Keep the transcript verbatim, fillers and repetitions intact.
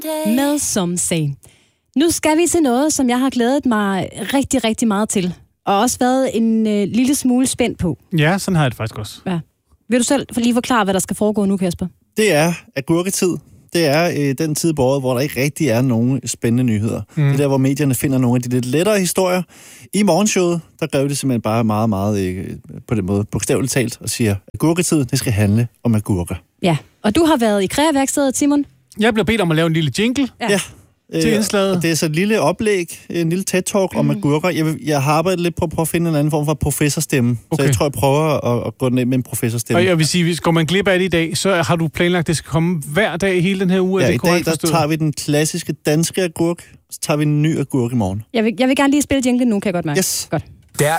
Med Some Say. Nu skal vi til noget, som jeg har glædet mig rigtig, rigtig meget til. Og også været en øh, lille smule spændt på. Ja, sådan har jeg det faktisk også. Ja. Vil du selv lige forklare, hvad der skal foregå nu, Kasper? Det er agurketid. Det er øh, den tid på året, hvor der ikke rigtig er nogen spændende nyheder. Mm. Det er der, hvor medierne finder nogle af de lidt lettere historier. I morgenshowet, der gør det simpelthen bare meget, meget øh, på den måde bogstaveligt talt og siger, agurketid, det skal handle om agurker. Ja, og du har været i Krea-værkstedet, Simon. Jeg blev bedt om at lave en lille jingle. Ja. ja. Til indslaget. Øh, det er så et lille oplæg, en lille TED-talk mm. om agurker. Jeg, jeg har arbejdet lidt på at prøve at finde en anden form for professorstemme. Okay. Så jeg tror, jeg prøver at, at gå ned med en professorstemme. Og jeg vil sige, hvis går man glip af det i dag, så har du planlagt, at det skal komme hver dag i hele den her uge. Ja, er det i dag der forstået? tager vi den klassiske danske agurk, så tager vi en ny agurk i morgen. Jeg vil, jeg vil gerne lige spille jinglen nu, kan jeg godt mærke. Yes. Godt.